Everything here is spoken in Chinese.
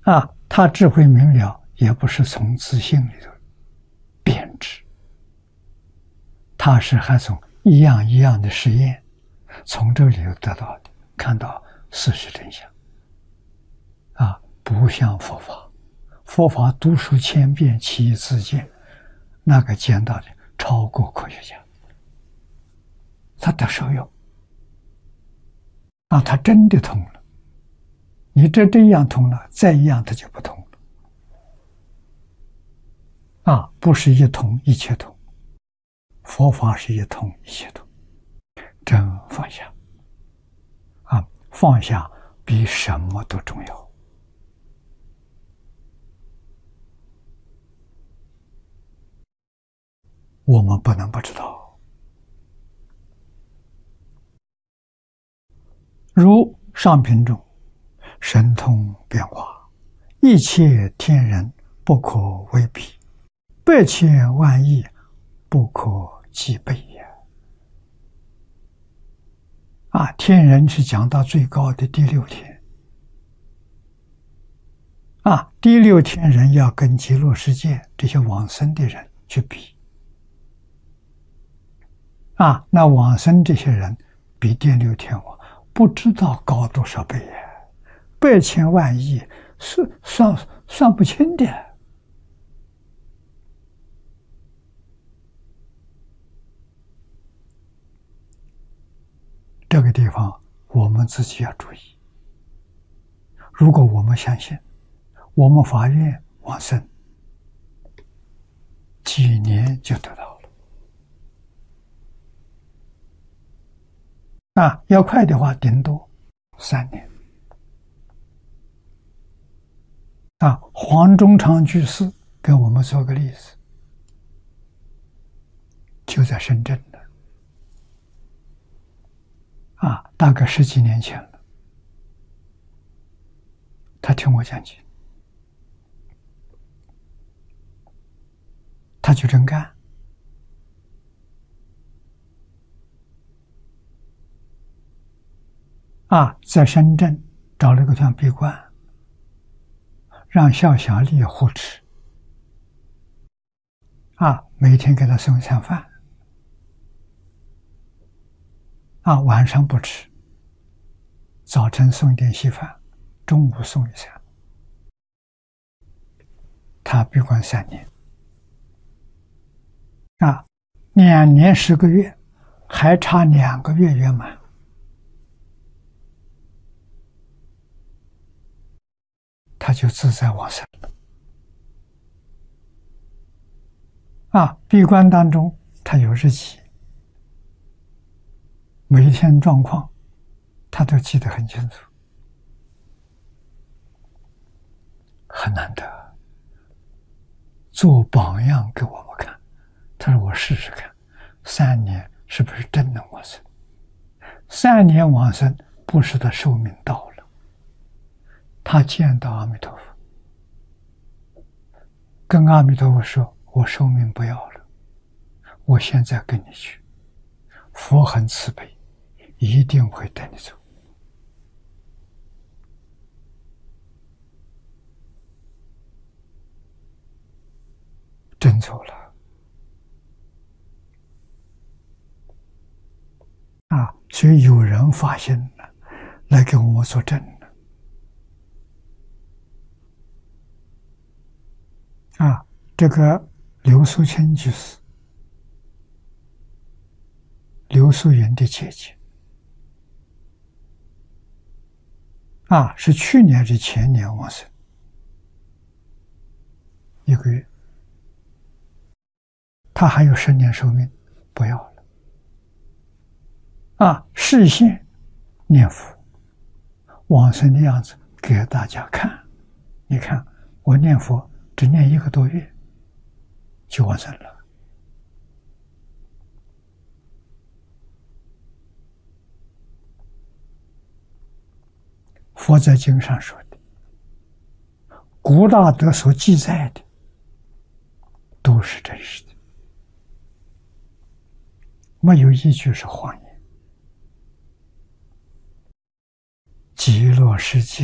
他智慧明了，也不是从自信里头编织，他是还从一样一样的实验，从这里头得到的，看到事实真相。不像佛法，佛法读书千遍，其义自见，那个见到的超过科学家，他得受用。他真的通了。你这样通了，再一样它就不通了。不是一通一切通，佛法是一通一切通，真放下。放下比什么都重要。我们不能不知道。如上品中，神通变化，一切天人不可为比，百千万亿不可计备也。天人是讲到最高的第六天。第六天人要跟极乐世界这些往生的人去比。那往生这些人比第六天王不知道高多少倍呀，百千万亿算不清的。这个地方我们自己要注意。如果我们相信，我们法院往生几年就得到了。要快的话，顶多3年。黄忠昌居士给我们做个例子，就在深圳的。大概10几年前了。他听我讲解，他就真干。在深圳找了个地方闭关，让肖小丽护持。每天给他送一餐饭。晚上不吃，早晨送一点稀饭，中午送一餐。他闭关3年。2年10个月，还差2个月圆满。他就自在往生了。闭关当中，他有日记，每一天状况，他都记得很清楚，很难得，做榜样给我们看。他说：“我试试看，3年是不是真能往生？3年往生，不是他寿命到了。”他见到阿弥陀佛，跟阿弥陀佛说：“我寿命不要了，我现在跟你去。佛很慈悲，一定会带你走。”真走了。所以有人发现了，来给我们作证。这个刘素清居士，刘素云的姐姐，是去年还是前年往生1个月，他还有10年寿命，不要了。示现念佛往生的样子给大家看。你看，我念佛只念1个多月就往生了。佛在经上说的，古大德所记载的都是真实的，没有一句是谎言。极乐世界